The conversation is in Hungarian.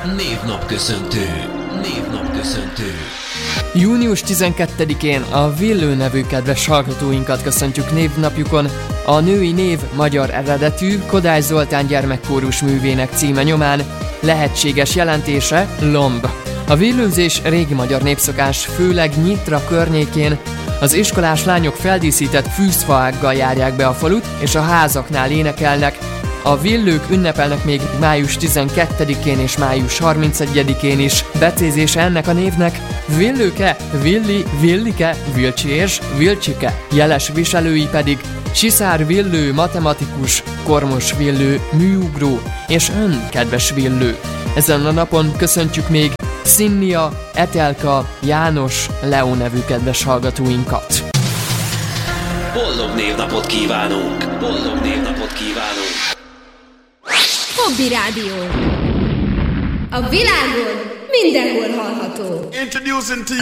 Névnapköszöntő. Június 12-én a Villő nevű kedves hallgatóinkat köszöntjük névnapjukon. A női név magyar eredetű, Kodály Zoltán gyermekkórus művének címe nyomán, lehetséges jelentése lomb. A villőzés régi magyar népszokás, főleg Nyitra környékén. Az iskolás lányok feldíszített fűzfaággal járják be a falut, és a házaknál énekelnek. A villők ünnepelnek még május 12-én és május 31-én is. Becézése ennek a névnek villőke, villi, villike, vilcsi és vilcsike. Jeles viselői pedig Csiszár Villő matematikus, Kormos Villő műugró és ön, kedves villő. Ezen a napon köszöntjük még Szinnia, Etelka, János, Leó nevű kedves hallgatóinkat. Boldog névnapot kívánunk! Hobby Rádió. A világon mindenhol hallható. Introducing to